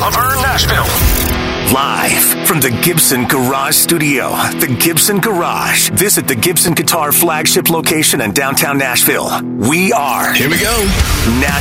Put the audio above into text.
Caliber, Nashville. Live from the Gibson Garage Studio, the Gibson Garage. Visit the Gibson Guitar flagship location in downtown Nashville. We are. Here we go.